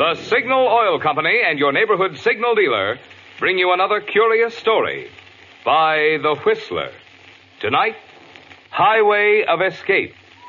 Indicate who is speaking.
Speaker 1: The Signal Oil Company and your neighborhood signal dealer bring you another curious story by The Whistler. Tonight, Highway of Escape.